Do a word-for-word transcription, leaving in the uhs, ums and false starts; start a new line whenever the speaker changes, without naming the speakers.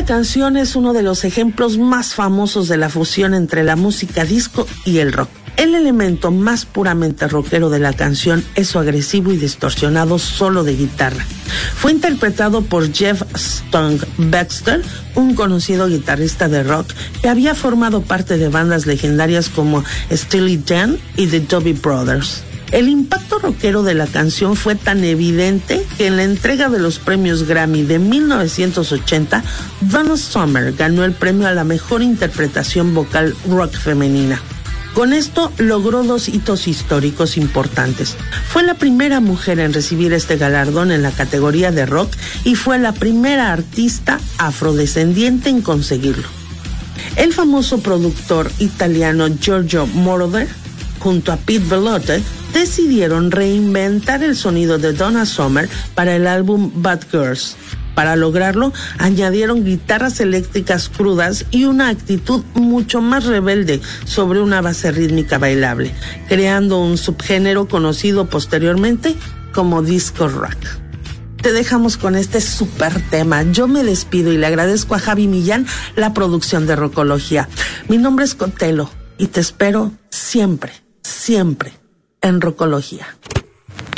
canción es uno de los ejemplos más famosos de la fusión entre la música disco y el rock. El elemento más puramente rockero de la canción es su agresivo y distorsionado solo de guitarra. Fue interpretado por Jeff Stung Baxter, un conocido guitarrista de rock que había formado parte de bandas legendarias como Steely Dan y The Doobie Brothers. El impacto rockero de la canción fue tan evidente que en la entrega de los premios Grammy de mil novecientos ochenta, Donna Summer ganó el premio a la mejor interpretación vocal rock femenina. Con esto logró dos hitos históricos importantes. Fue la primera mujer en recibir este galardón en la categoría de rock y fue la primera artista afrodescendiente en conseguirlo. El famoso productor italiano Giorgio Moroder, junto a Pete Bellotte, decidieron reinventar el sonido de Donna Summer para el álbum Bad Girls. Para lograrlo, añadieron guitarras eléctricas crudas y una actitud mucho más rebelde sobre una base rítmica bailable, creando un subgénero conocido posteriormente como disco rock. Te dejamos con este super tema. Yo me despido y le agradezco a Javi Millán la producción de Rockología. Mi nombre es Cotelo y te espero siempre, siempre en Rockología.